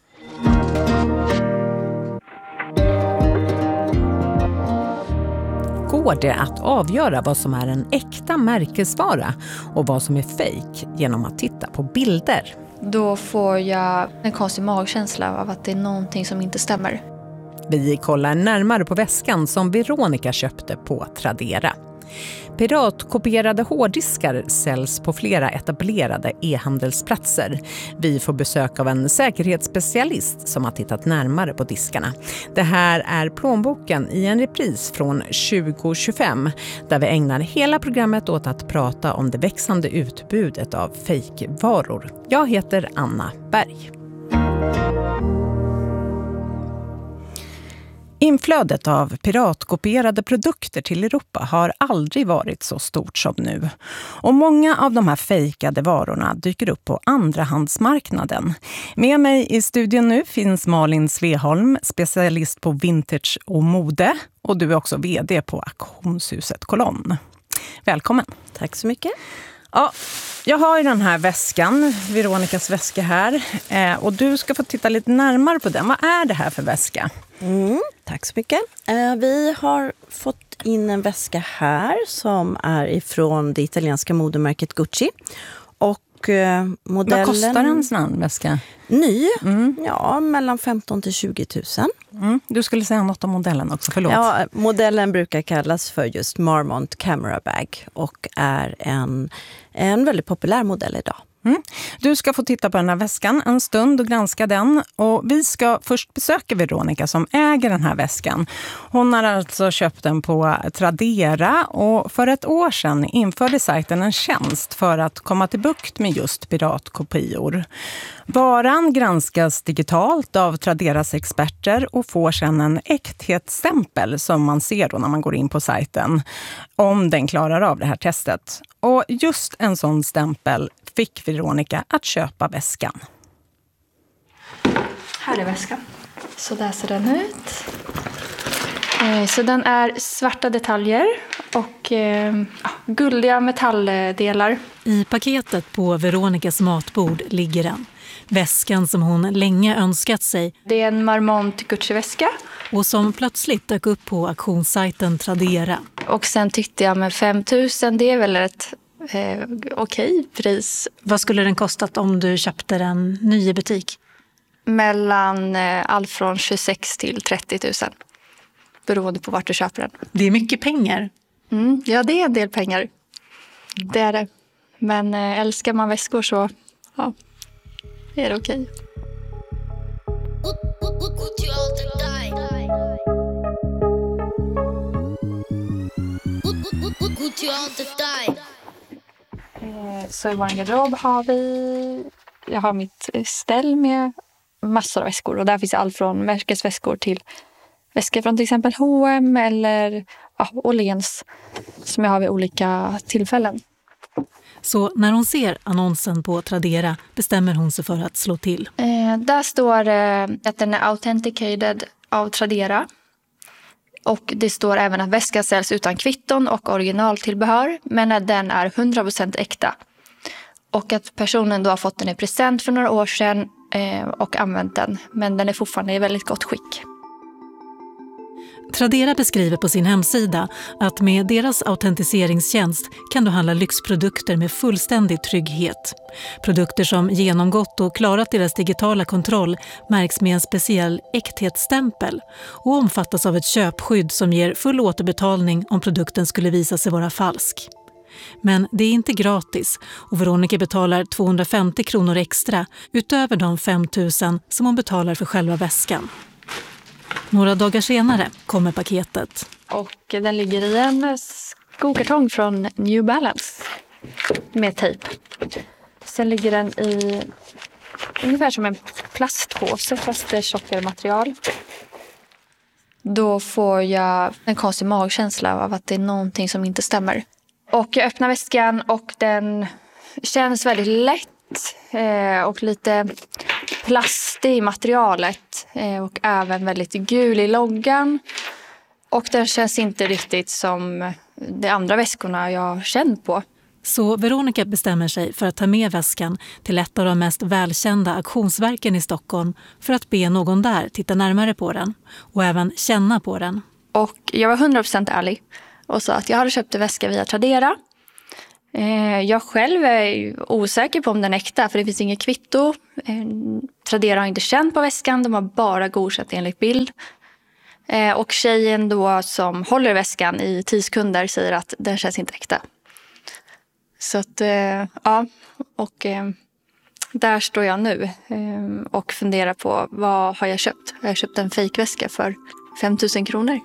Går det att avgöra vad som är en äkta märkesvara och vad som är fejk genom att titta på bilder? Då får jag en konstig magkänsla av att det är någonting som inte stämmer. Vi kollar närmare på väskan som Veronica köpte på Tradera. Piratkopierade hårddiskar säljs på flera etablerade e-handelsplatser. Vi får besök av en säkerhetsspecialist som har tittat närmare på diskarna. Det här är Plånboken i en repris från tjugo tjugofem där vi ägnar hela programmet åt att prata om det växande utbudet av fejkvaror. Jag heter Anna Berg. Inflödet av piratkopierade produkter till Europa har aldrig varit så stort som nu. Och många av de här fejkade varorna dyker upp på andrahandsmarknaden. Med mig i studion nu finns Malin Sveholm, specialist på vintage och mode. Och du är också vd på auktionshuset Kolonn. Välkommen. Tack så mycket. Ja, jag har ju den här väskan, Veronicas väska här. Eh, och du ska få titta lite närmare på den. Vad är det här för väska? Mm, tack så mycket. Eh, vi har fått in en väska här som är ifrån det italienska modemärket Gucci. Och eh, modellen... Vad kostar en sån väska? Ny? Mm. Ja, mellan femton till tjugo tusen. Mm. Du skulle säga något om modellen också, förlåt. Ja, modellen brukar kallas för just Marmont Camera Bag och är en, en väldigt populär modell idag. Mm. Du ska få titta på den här väskan en stund och granska den. Och vi ska först besöka Veronica som äger den här väskan. Hon har alltså köpt den på Tradera och för ett år sedan införde sajten en tjänst för att komma till bukt med just piratkopior. Varan granskas digitalt av Traderas experter och får sedan en äkthetsstämpel som man ser då när man går in på sajten om den klarar av det här testet. Och just en sån stämpel fick Veronica att köpa väskan. Här är väskan. Så där ser den ut. Så den är svarta detaljer och eh, guldiga metalldelar. I paketet på Veronicas matbord ligger den. Väskan som hon länge önskat sig. Det är en Marmont Gucci-väska. Och som plötsligt dök upp på auktionssajten Tradera. Och sen tyckte jag med fem tusen, det är väl ett eh, okej pris. Vad skulle den kostat om du köpte den ny i butik? Mellan eh, allt från tjugosex till trettio tusen. Beroende på vart du köper den. Det är mycket pengar. Mm, ja, det är en del pengar. Det är det. Men eh, älskar man väskor så ja, är det okej. Så i vår garderob har vi... Jag har mitt ställ med massor av väskor. Och där finns allt från märkesväskor till väskor från till exempel H och M eller ja, Åhléns som jag har vid olika tillfällen. Så när hon ser annonsen på Tradera bestämmer hon sig för att slå till. Eh, där står eh, att den är authenticated av Tradera. Och det står även att väskan säljs utan kvitton och originaltillbehör. Men att den är hundra procent äkta. Och att personen då har fått den i present för några år sedan eh, och använt den. Men den är fortfarande i väldigt gott skick. Tradera beskriver på sin hemsida att med deras autentiseringstjänst kan du handla lyxprodukter med fullständig trygghet. Produkter som genomgått och klarat deras digitala kontroll märks med en speciell äkthetsstämpel och omfattas av ett köpskydd som ger full återbetalning om produkten skulle visa sig vara falsk. Men det är inte gratis och Veronica betalar tvåhundrafemtio kronor extra utöver de fem tusen som hon betalar för själva väskan. Några dagar senare kommer paketet. Och den ligger i en skokartong från New Balance. med tejp. Sen ligger den i ungefär som en plastpåse fast det är tjockare material. Då får jag en konstig magkänsla av att det är någonting som inte stämmer. Och jag öppnar väskan och den känns väldigt lätt eh, och lite plastig i materialet eh, och även väldigt gul i loggan. Och den känns inte riktigt som de andra väskorna jag har känt på. Så Veronica bestämmer sig för att ta med väskan till ett av de mest välkända auktionsverken i Stockholm för att be någon där titta närmare på den och även känna på den. Och jag var hundra procent ärlig och sa att jag hade köpt en väska via Tradera. Jag själv är osäker på om den är äkta för det finns inget kvitto. Tradera har inte känt på väskan, de har bara godkänt enligt bild. Och tjejen då som håller väskan i tio sekunder säger att den känns inte äkta. Så att, ja, och där står jag nu och funderar på vad har jag köpt. Jag har köpt en fejkväska för fem tusen kronor.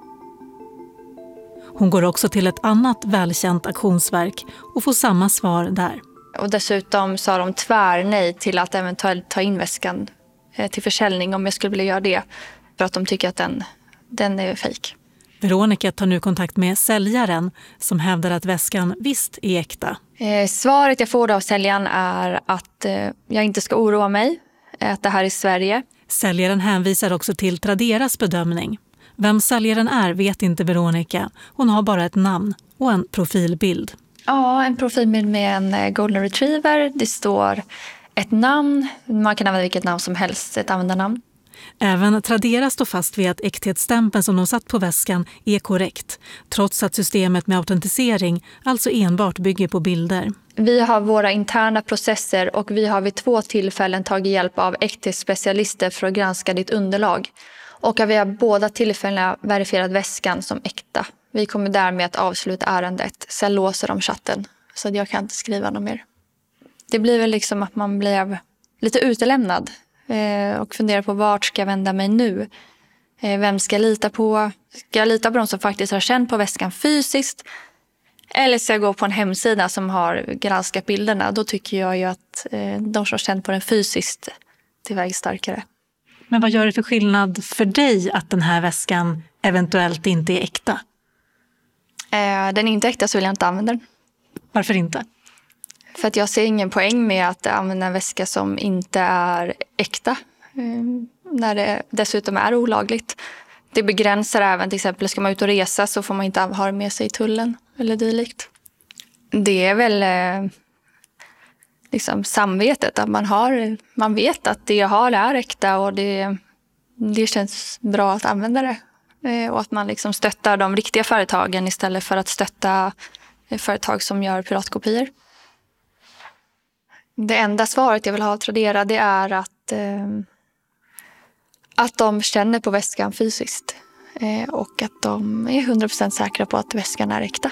Hon går också till ett annat välkänt auktionsverk och får samma svar där. Och dessutom sa de tvär nej till att eventuellt ta in väskan till försäljning om jag skulle vilja göra det. För att de tycker att den, den är fejk. Veronica tar nu kontakt med säljaren som hävdar att väskan visst är äkta. Eh, svaret jag får av säljaren är att eh, jag inte ska oroa mig, att det här är Sverige. Säljaren hänvisar också till Traderas bedömning. Vem säljaren är vet inte Veronica. Hon har bara ett namn och en profilbild. Ja, en profilbild med en golden retriever. Det står ett namn. Man kan använda vilket namn som helst, ett användarnamn. Även Tradera står fast vid att äkthetsstämpeln som de satt på väskan är korrekt, trots att systemet med autentisering alltså enbart bygger på bilder. Vi har våra interna processer och vi har vid två tillfällen tagit hjälp av äkthetsspecialister för att granska ditt underlag. Och vi har båda tillfällena verifierat väskan som äkta. Vi kommer därmed att avsluta ärendet. Sen låser de chatten så jag kan inte skriva något mer. Det blir väl liksom att man blir lite utelämnad. Och fundera på vart ska jag vända mig nu. Vem ska jag lita på? Ska jag lita på de som faktiskt har känt på väskan fysiskt? Eller ska jag gå på en hemsida som har granskat bilderna? Då tycker jag ju att de som har känt på den fysiskt är väg starkare. Men vad gör det för skillnad för dig att den här väskan eventuellt inte är äkta? Den är inte äkta så vill jag inte använda den. Varför inte? För att jag ser ingen poäng med att använda en väska som inte är äkta. När det dessutom är olagligt. Det begränsar även till exempel ska man ut och resa så får man inte ha med sig i tullen eller dylikt. Det är väl eh, liksom samvetet att man har, man vet att det jag har är äkta och det, det känns bra att använda det. Eh, och att man liksom stöttar de riktiga företagen istället för att stötta företag som gör piratkopior. Det enda svaret jag vill ha att Tradera det är att, eh, att de känner på väskan fysiskt. Eh, och att de är hundra procent säkra på att väskan är äkta.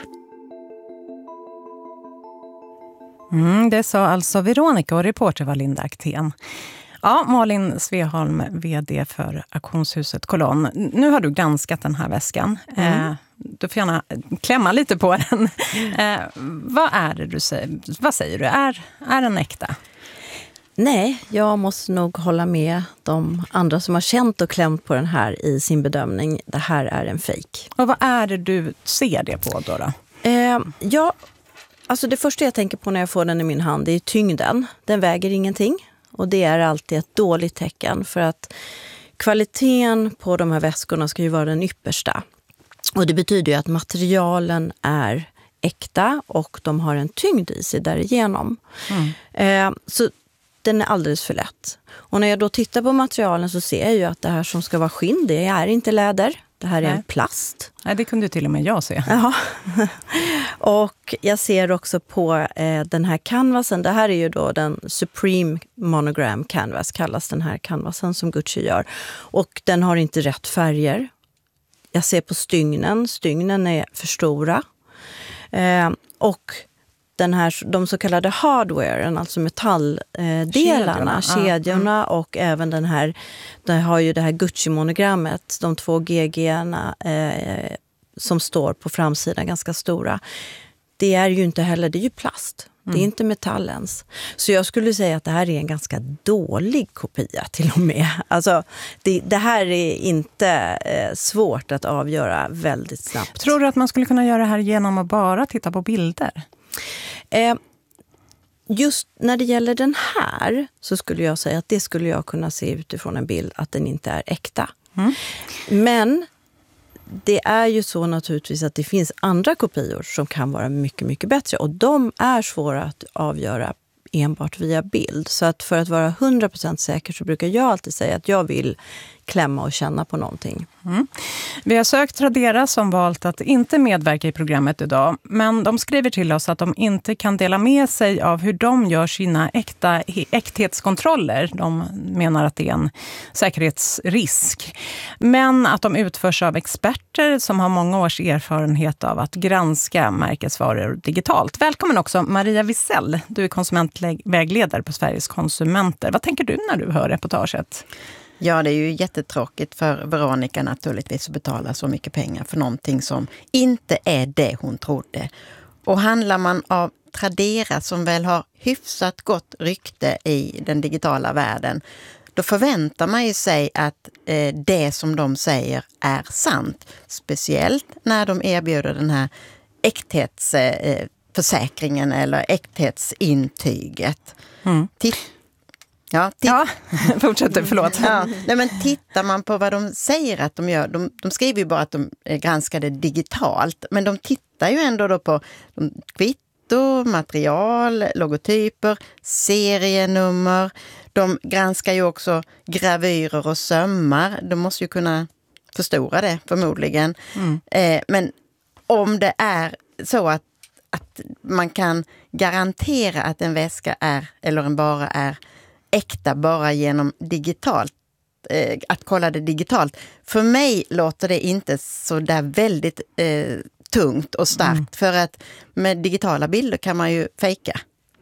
Mm, det sa alltså Veronica och reporter var Linda Aktén. Ja, Malin Sveholm, vd för auktionshuset Kolonn. Nu har du granskat den här väskan. Mm. Eh, du får gärna klämma lite på den. Eh, vad är det du säger? Vad säger du? Är, är den äkta? Nej, jag måste nog hålla med de andra som har känt och klämt på den här i sin bedömning. Det här är en fejk. Och vad är det du ser det på då? då? Eh, ja, alltså det första jag tänker på när jag får den i min hand är tyngden. Den väger ingenting. Och det är alltid ett dåligt tecken för att kvaliteten på de här väskorna ska ju vara den yppersta. Och det betyder ju att materialen är äkta och de har en tyngd i sig därigenom. Mm. Eh, så den är alldeles för lätt. Och när jag då tittar på materialen så ser jag ju att det här som ska vara skinn, det är inte läder. Det här är Nej. en plast. Nej, det kunde till och med jag se. Ja. Och jag ser också på eh, den här canvasen. Det här är ju då den Supreme Monogram Canvas kallas den här canvasen som Gucci gör. Och den har inte rätt färger. Jag ser på stygnen. Stygnen är för stora. Eh, och den här, de så kallade hardwaren, alltså metalldelarna, eh, kedjorna, kedjorna ja. och även den här, där har ju det här Gucci-monogrammet, de två G G-erna eh, som står på framsidan ganska stora. det är ju inte heller, det är ju plast. Mm. Det är inte metall ens. Så jag skulle säga att det här är en ganska dålig kopia till och med. Alltså, det, det här är inte eh, svårt att avgöra väldigt snabbt. Tror du att man skulle kunna göra det här genom att bara titta på bilder? Eh, just när det gäller den här så skulle jag säga att det skulle jag kunna se utifrån en bild att den inte är äkta. Mm. Men det är ju så naturligtvis att det finns andra kopior som kan vara mycket, mycket bättre. Och de är svåra att avgöra enbart via bild. Så att för att vara hundra procent säker så brukar jag alltid säga att jag vill klämma och känna på någonting. Mm. Vi har sökt Tradera som valt att inte medverka i programmet idag. Men de skriver till oss att de inte kan dela med sig av hur de gör sina äkta, äkthetskontroller. De menar att det är en säkerhetsrisk. Men att de utförs av experter som har många års erfarenhet av att granska märkesvaror digitalt. Välkommen också Maria Wisell. Du är konsumentvägledare på Sveriges konsumenter. Vad tänker du när du hör reportaget? Ja, det är ju jättetråkigt för Veronica naturligtvis att betala så mycket pengar för någonting som inte är det hon trodde. Och handlar man av Tradera som väl har hyfsat gott rykte i den digitala världen, då förväntar man ju sig att eh, det som de säger är sant. Speciellt när de erbjuder den här äkthetsförsäkringen eh, eller äkthetsintyget. Mm. Titt- Ja, titt- ja fortsätter, förlåt. Ja, nej, men tittar man på vad de säger att de gör, de, de skriver ju bara att de granskar det digitalt, men de tittar ju ändå då på de, kvitto, material, logotyper, serienummer. De granskar ju också gravyrer och sömmar. De måste ju kunna förstora det förmodligen. Mm. Eh, men om det är så att, att man kan garantera att en väska är, eller en vara är äkta bara genom digitalt, eh, att kolla det digitalt. För mig låter det inte så där väldigt eh, tungt och starkt, mm. för att med digitala bilder kan man ju fejka.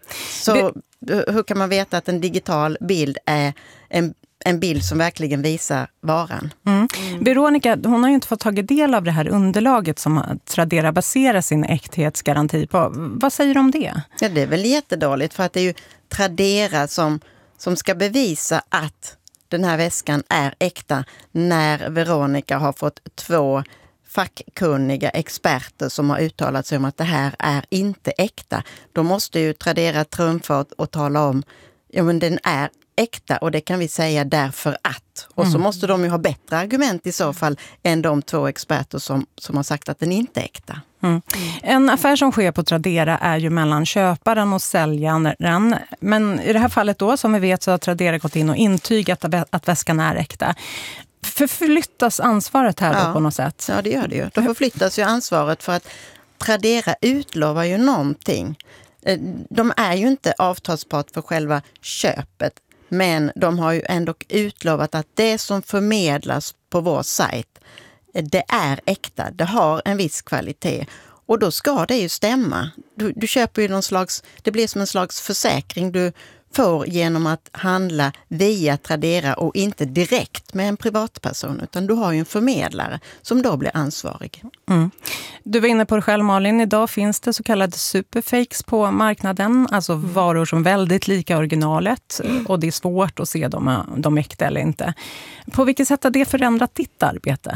Så det... hur kan man veta att en digital bild är en, en bild som verkligen visar varan? Mm. Mm. Veronica, hon har ju inte fått tagit del av det här underlaget som Tradera baserar sin äkthetsgaranti på. Vad säger du om det? Ja, det är väl jättedåligt, för att det är ju Tradera som som ska bevisa att den här väskan är äkta, när Veronica har fått två fackkunniga experter som har uttalat sig om att det här är inte äkta. Då måste ju Tradera trumfa och, och tala om, ja men den är äkta och det kan vi säga därför att. Och mm. så måste de ju ha bättre argument i så fall än de två experter som, som har sagt att den inte är äkta. Mm. En affär som sker på Tradera är ju mellan köparen och säljaren. Men i det här fallet då, som vi vet, så har Tradera gått in och intygat att väskan är äkta. Förflyttas ansvaret här ja. då på något sätt? Ja, det gör det ju. Då förflyttas ju ansvaret, för att Tradera utlovar ju någonting. De är ju inte avtalspart för själva köpet, men de har ju ändå utlovat att det som förmedlas på vår sajt, det är äkta, det har en viss kvalitet. Och då ska det ju stämma. Du, du köper ju någon slags, det blir som en slags försäkring du får genom att handla via Tradera och inte direkt med en privatperson, utan du har ju en förmedlare som då blir ansvarig. Mm. Du var inne på det själv, Malin. Idag finns det så kallade superfakes på marknaden, alltså mm. varor som väldigt lika originalet mm. och det är svårt att se dem, de äkta eller inte. På vilket sätt har det förändrat ditt arbete?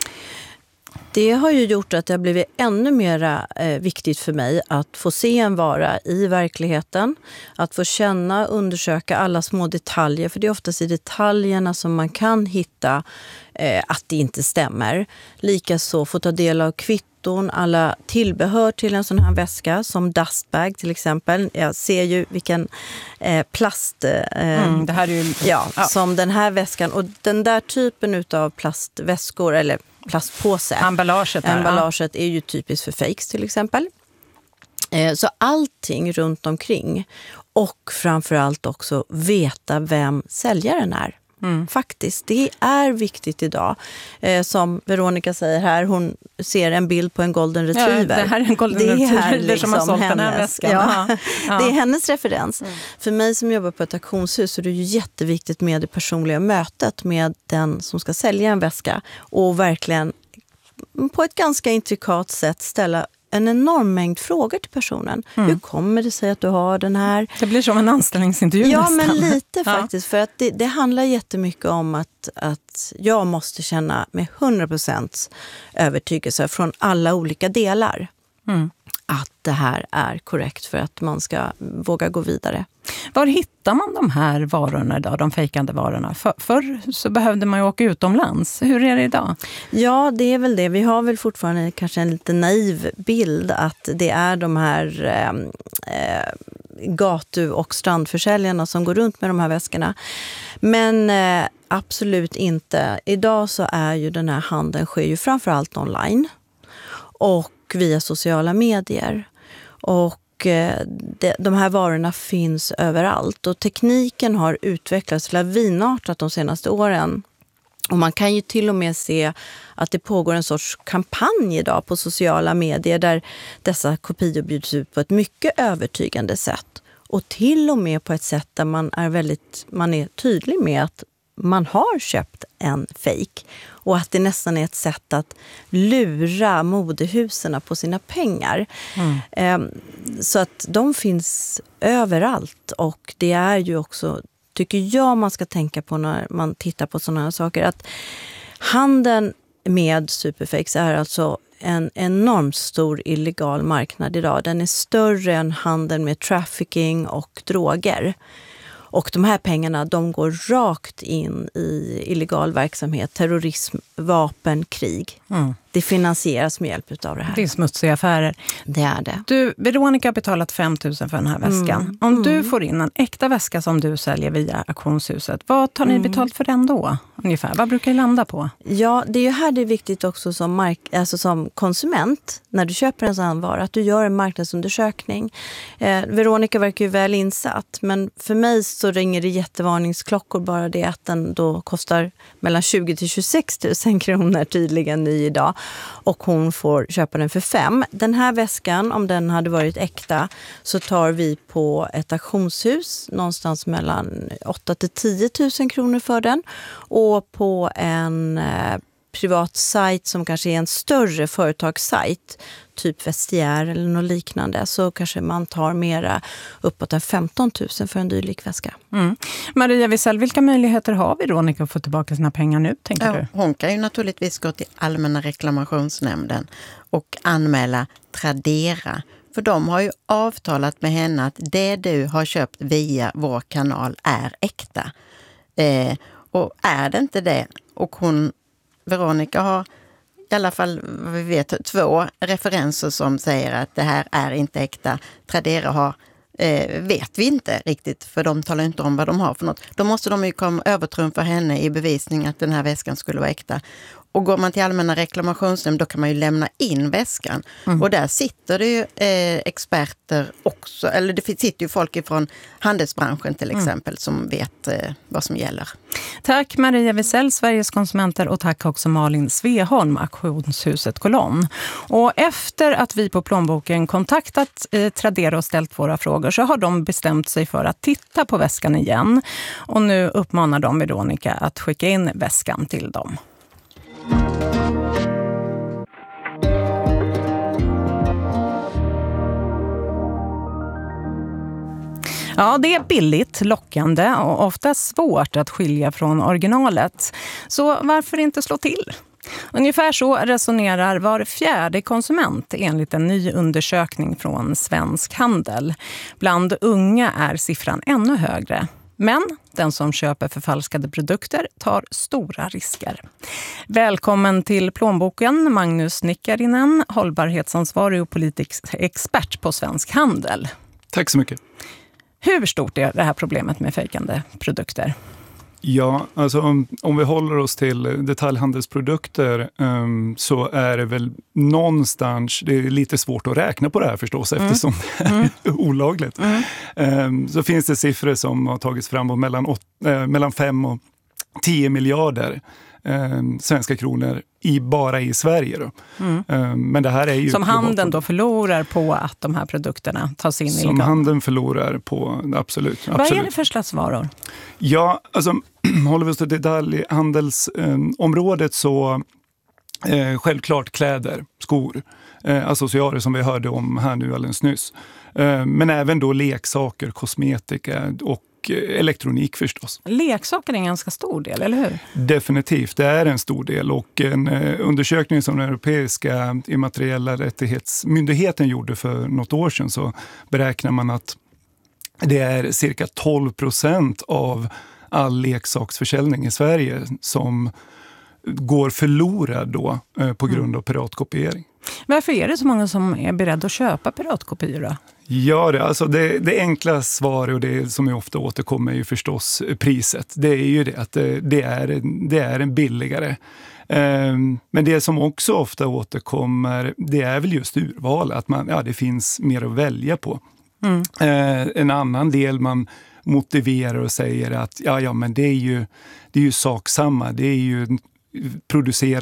Det har ju gjort att det har blivit ännu mer eh, viktigt för mig att få se en vara i verkligheten. Att få känna, undersöka alla små detaljer. För det är oftast i detaljerna som man kan hitta eh, att det inte stämmer. Likaså få ta del av kvitton, alla tillbehör till en sån här väska. Som dustbag till exempel. Jag ser ju vilken eh, plast... Eh, mm, det här är ju... ja, ja, som den här väskan. Och den där typen av plastväskor, eller plastpåse. Emballaget, där, Emballaget ja. är ju typiskt för fakes till exempel. Eh, så allting runt omkring. Och framförallt också veta vem säljaren är. Mm. Faktiskt, det är viktigt idag. Eh, som Veronica säger här, hon ser en bild på en golden retriever. Ja, det här är en golden det retriever är liksom som har sålt hennes, den här väskan. Ja, ja. Det är hennes referens. Mm. För mig som jobbar på ett auktionshus så är det ju jätteviktigt med det personliga mötet med den som ska sälja en väska. Och verkligen på ett ganska intrikat sätt ställa en enorm mängd frågor till personen. Mm. Hur kommer det sig att du har den här? Det blir som en anställningsintervju Ja, nästan. men lite ja. faktiskt. För att det, det handlar jättemycket om att, att jag måste känna med hundra procent övertygelse från alla olika delar. Mm. Att det här är korrekt för att man ska våga gå vidare. Var hittar man de här varorna idag, de fejkande varorna? För, förr så behövde man ju åka utomlands. Hur är det idag? Ja, det är väl det. Vi har väl fortfarande kanske en lite naiv bild att det är de här eh, gatu- och strandförsäljarna som går runt med de här väskorna. Men eh, absolut inte. Idag så är ju den här handeln sker ju framförallt online och via sociala medier. Och de här varorna finns överallt och tekniken har utvecklats lavinartat de senaste åren. Och man kan ju till och med se att det pågår en sorts kampanj idag på sociala medier där dessa kopior bjuds ut på ett mycket övertygande sätt. Och till och med på ett sätt där man är väldigt man är tydlig med att man har köpt en fake och att det nästan är ett sätt att lura modehusen på sina pengar. Mm. Så att de finns överallt och det är ju också, tycker jag man ska tänka på när man tittar på sådana här saker, att handeln med superfakes är alltså en enormt stor illegal marknad idag. Den är större än handeln med trafficking och droger. Och de här pengarna, de går rakt in i illegal verksamhet, terrorism, vapen, krig. Mm. Det finansieras med hjälp av det här. Det är smutsiga affärer. Det är det. Du, Veronica har betalat fem tusen för den här väskan. Mm. Om mm. du får in en äkta väska som du säljer via auktionshuset, vad tar ni mm. betalt för den då? Ungefär. Vad brukar det landa på? Ja, det är ju här det är viktigt också som, mark- alltså som konsument, när du köper en sån vara, att du gör en marknadsundersökning. Eh, Veronica verkar ju väl insatt, men för mig så ringer det jättevarningsklockor bara det att den då kostar mellan tjugo till tjugosex tusen kronor tydligen ny idag. Och hon får köpa den för fem. Den här väskan, om den hade varit äkta, så tar vi på ett auktionshus någonstans mellan åtta till tio tusen kronor för den. Och på en eh, privat sajt som kanske är en större företagssajt, typ Vestiaire eller något liknande, så kanske man tar mera uppåt än femton tusen för en dylik väska. Mm. Maria Wisell, vilka möjligheter har Veronica att få tillbaka sina pengar nu, tänker ja, du? Hon kan ju naturligtvis gå till Allmänna reklamationsnämnden och anmäla Tradera. För de har ju avtalat med henne att det du har köpt via vår kanal är äkta. Eh, och är det inte det, och hon, Veronica har i alla fall, vi vet, två referenser som säger att det här är inte äkta. Tradera har, eh, vet vi inte riktigt, för de talar inte om vad de har för något. Då måste de ju komma övertrumfa henne i bevisning att den här väskan skulle vara äkta. Och går man till Allmänna reklamationsnämnden, då kan man ju lämna in väskan. Mm. Och där sitter det ju eh, experter också, eller det sitter ju folk ifrån handelsbranschen till exempel mm. som vet eh, vad som gäller. Tack Maria Wisell, Sveriges konsumenter, och tack också Malin Sveholm, auktionshuset Kolonn. Och efter att vi på Plånboken kontaktat eh, Tradera och ställt våra frågor, så har de bestämt sig för att titta på väskan igen. Och nu uppmanar de Veronica att skicka in väskan till dem. Ja, det är billigt, lockande och ofta svårt att skilja från originalet. Så varför inte slå till? Ungefär så resonerar var fjärde konsument enligt en ny undersökning från Svensk Handel. Bland unga är siffran ännu högre. Men den som köper förfalskade produkter tar stora risker. Välkommen till Plånboken, Magnus Nikkarinen, hållbarhetsansvarig och politisk expert på Svensk Handel. Tack så mycket. Hur stort är det här problemet med fejkande produkter? Ja, alltså om, om vi håller oss till detaljhandelsprodukter um, så är det väl någonstans, det är lite svårt att räkna på det här förstås mm. eftersom det är mm. olagligt. Mm. Um, så finns det siffror som har tagits fram på mellan, åt, äh, mellan fem och tio miljarder eh, svenska kronor i, bara i Sverige. Då. Mm. Eh, men det här är ju som handeln då förlorar på att de här produkterna tas in i Som illegalt. handeln förlorar på, absolut. Vad absolut. är det för slags varor? Ja, alltså håller vi oss till detaljhandelsområdet eh, så Eh, självklart kläder, skor, eh, accessoarer som vi hörde om här nu alldeles nyss. Eh, men även då leksaker, kosmetika och eh, elektronik förstås. Leksaker är en ganska stor del, eller hur? Definitivt, det är en stor del, och en eh, undersökning som den europeiska immateriella rättighetsmyndigheten gjorde för något år sedan, så beräknar man att det är cirka tolv procent av all leksaksförsäljning i Sverige som går förlorad då eh, på grund av piratkopiering. Varför är det så många som är beredda att köpa piratkopior då? Ja, det, alltså det, det enkla svaret, och det som jag ofta återkommer, är ju förstås priset. Det är ju det att det, det, är, det är en billigare. Eh, men det som också ofta återkommer, det är väl just urval. Att man, ja, det finns mer att välja på. Mm. Eh, en annan del man motiverar och säger att ja, ja, men det är ju, det är ju sak samma. Det är ju producerat